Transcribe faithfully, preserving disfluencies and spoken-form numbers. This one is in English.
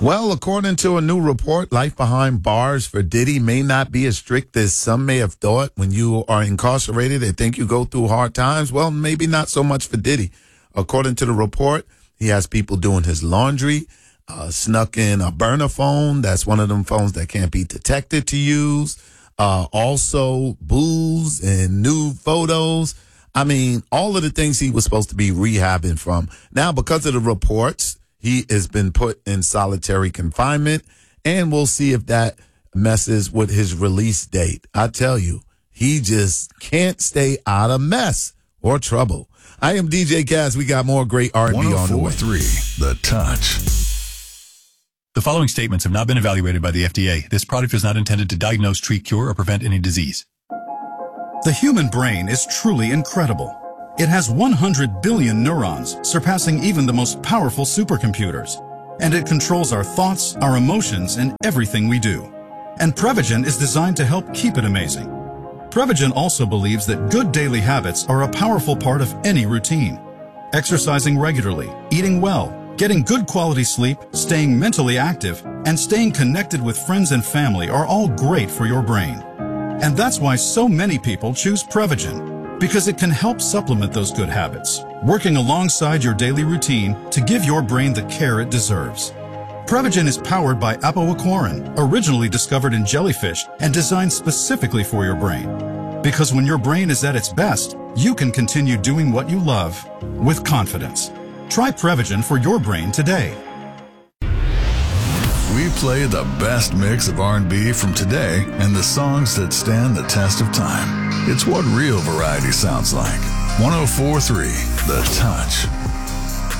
Well, according to a new report, life behind bars for Diddy may not be as strict as some may have thought. When you are incarcerated, they think you go through hard times. Well, maybe not so much for Diddy. According to the report, he has people doing his laundry, uh, snuck in a burner phone. That's one of them phones that can't be detected to use. Uh, also booze and nude photos. I mean, all of the things he was supposed to be rehabbing from. Now, because of the reports, he has been put in solitary confinement, and we'll see if that messes with his release date. I tell you, he just can't stay out of mess or trouble. I am D J Kaz. We got more great R and B on the way. one oh four point three The Touch. The following statements have not been evaluated by the F D A. This product is not intended to diagnose, treat, cure, or prevent any disease. The human brain is truly incredible. It has one hundred billion neurons, surpassing even the most powerful supercomputers. And it controls our thoughts, our emotions, and everything we do. And Prevagen is designed to help keep it amazing. Prevagen also believes that good daily habits are a powerful part of any routine. Exercising regularly, eating well, getting good quality sleep, staying mentally active, and staying connected with friends and family are all great for your brain. And that's why so many people choose Prevagen, because it can help supplement those good habits, working alongside your daily routine to give your brain the care it deserves. Prevagen is powered by apoaquarin, originally discovered in jellyfish and designed specifically for your brain. Because when your brain is at its best, you can continue doing what you love with confidence. Try Prevagen for your brain today. We play the best mix of R and B from today and the songs that stand the test of time. It's what real variety sounds like. one oh four point three The Touch.